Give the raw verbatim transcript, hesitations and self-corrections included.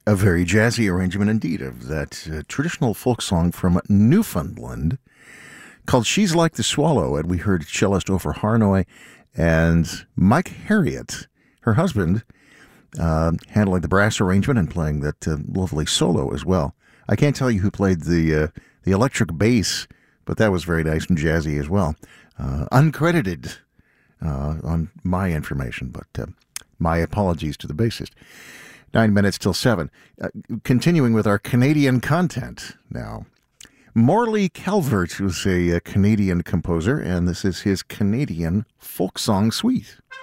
A very jazzy arrangement indeed of that uh, traditional folk song from Newfoundland called She's Like the Swallow. And we heard cellist Ofer Harnoy and Mike Harriott, her husband, uh, handling the brass arrangement and playing that uh, lovely solo as well. I can't tell you who played the uh, the electric bass, but that was very nice and jazzy as well. Uh, uncredited uh, on my information, but uh, my apologies to the bassist. Nine minutes till seven. Uh, continuing with our Canadian content now. Morley Calvert was a, a Canadian composer, and this is his Canadian folk song suite.